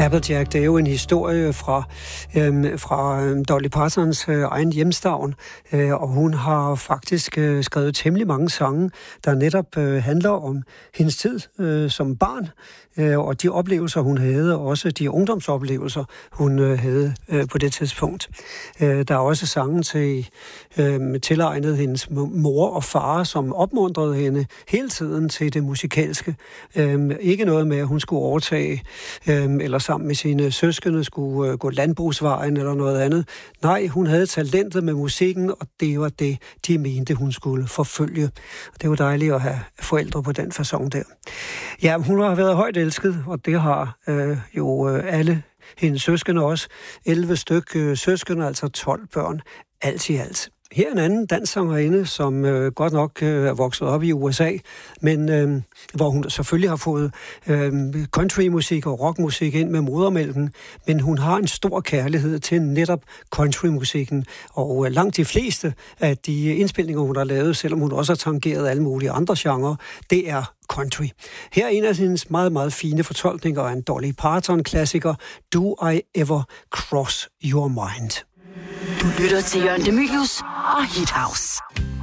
Applejack, det er jo en historie fra Dolly Partons egen hjemstavn, og hun har faktisk skrevet temmelig mange sange, der netop handler om hendes tid som barn, og de oplevelser, hun havde, og også de ungdomsoplevelser, hun havde på det tidspunkt. Der er også sange tilegnet hendes mor og far, som opmuntrede hende hele tiden til det musikalske. Ikke noget med, at hun skulle overtage, eller sammen med sine søskende skulle gå landbrugsvejen eller noget andet. Nej, hun havde talentet med musikken, og det var det, de mente, hun skulle forfølge. Og det var dejligt at have forældre på den facon der. Ja, hun har været højt elsket, og det har alle hendes søskende også. 11 søskende, altså 12 børn, alt i alt. Her er en anden danssangerinde, som godt nok er vokset op i USA, men hvor hun selvfølgelig har fået countrymusik og rockmusik ind med modermælken, men hun har en stor kærlighed til netop countrymusikken, og langt de fleste af de indspilninger, hun har lavet, selvom hun også har tangeret alle mulige andre genrer, det er country. Her er en af hendes meget, meget fine fortolkninger af en Dolly Parton-klassiker, Do I Ever Cross Your Mind? Du lytter til Jørgen De Mylius og Hit House.